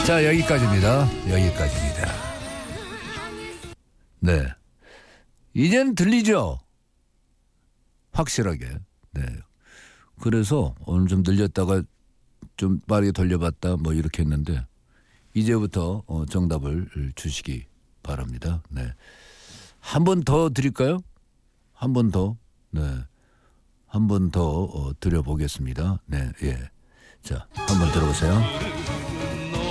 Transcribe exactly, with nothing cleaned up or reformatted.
자, 여기까지입니다. 여기까지입니다. 네. 이젠 들리죠? 확실하게. 네. 그래서 오늘 좀 늘렸다가 좀 빠르게 돌려봤다 뭐 이렇게 했는데 이제부터 어, 정답을 주시기 바랍니다. 네. 한 번 더 드릴까요? 한 번 더. 네. 한 번 더 어, 드려보겠습니다. 네. 예. 자, 한 번 들어보세요.